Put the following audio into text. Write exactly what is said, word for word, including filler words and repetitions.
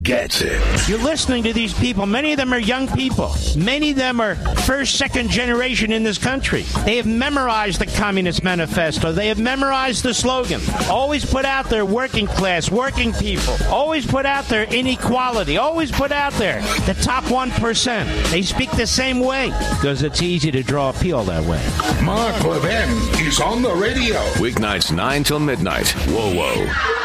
gets it. You're listening to these people. Many of them are young people. Many of them are first, second generation in this country. They have memorized the Communist Manifesto. They have memorized the slogan. Always put out there working class, working people. Always put out there inequality. Always put out there the top one percent. They speak the same way because it's easy to draw appeal that way. Mark Levin is on the radio. Weeknights nine till midnight. Whoa, whoa.